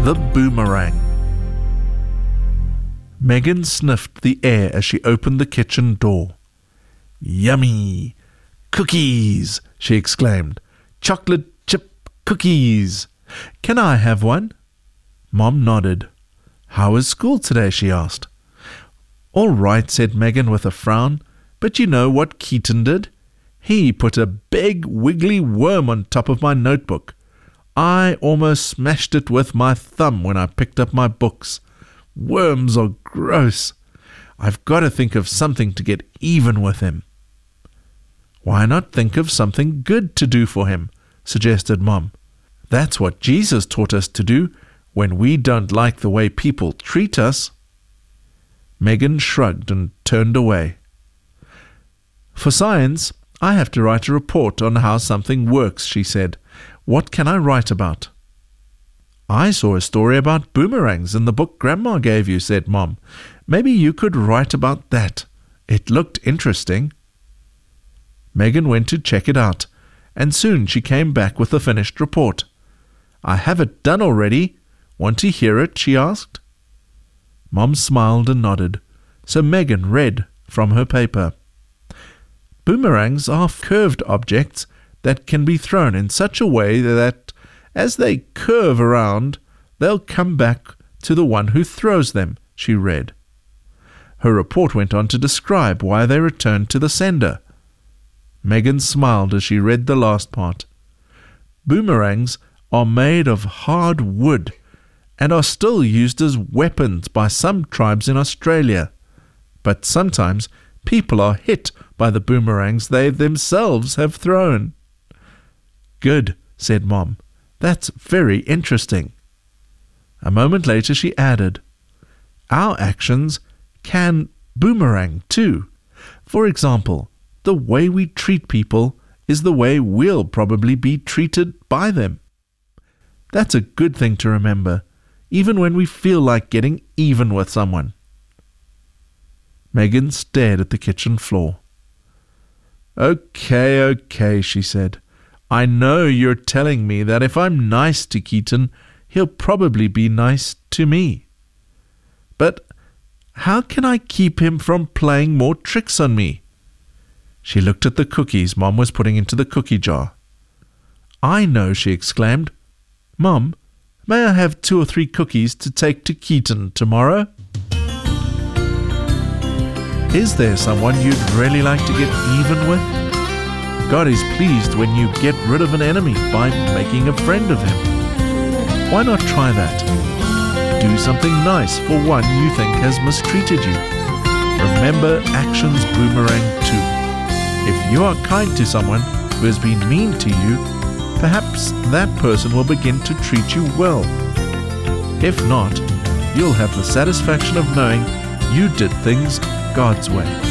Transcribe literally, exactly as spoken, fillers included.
The Boomerang. Megan sniffed the air as she opened the kitchen door. "Yummy! Cookies!" she exclaimed. "Chocolate chip cookies! Can I have one?" Mom nodded. "How is school today?" she asked. "All right," said Megan with a frown. "But you know what Keaton did? He put a big wiggly worm on top of my notebook. I almost smashed it with my thumb when I picked up my books. Worms are gross. I've got to think of something to get even with him." "Why not think of something good to do for him?" suggested Mom. "That's what Jesus taught us to do when we don't like the way people treat us." Megan shrugged and turned away. "For science, I have to write a report on how something works," she said. "What can I write about?" "I saw a story about boomerangs in the book Grandma gave you," said Mom. "Maybe you could write about that. It looked interesting." Megan went to check it out, and soon she came back with a finished report. "I have it done already. Want to hear it?" she asked. Mom smiled and nodded, so Megan read from her paper. "Boomerangs are curved objects that can be thrown in such a way that, as they curve around, they'll come back to the one who throws them," she read. Her report went on to describe why they returned to the sender. Megan smiled as she read the last part. "Boomerangs are made of hard wood and are still used as weapons by some tribes in Australia. But sometimes people are hit by the boomerangs they themselves have thrown." "Good," said Mom. "That's very interesting." A moment later she added, "Our actions can boomerang too. For example, the way we treat people is the way we'll probably be treated by them. That's a good thing to remember, even when we feel like getting even with someone." Megan stared at the kitchen floor. "Okay, okay," she said. "I know you're telling me that if I'm nice to Keaton, he'll probably be nice to me. But how can I keep him from playing more tricks on me?" She looked at the cookies Mom was putting into the cookie jar. "I know," she exclaimed. "Mom, may I have two or three cookies to take to Keaton tomorrow?" Is there someone you'd really like to get even with? God is pleased when you get rid of an enemy by making a friend of him. Why not try that? Do something nice for one you think has mistreated you. Remember, actions boomerang too. If you are kind to someone who has been mean to you, perhaps that person will begin to treat you well. If not, you'll have the satisfaction of knowing you did things God's way.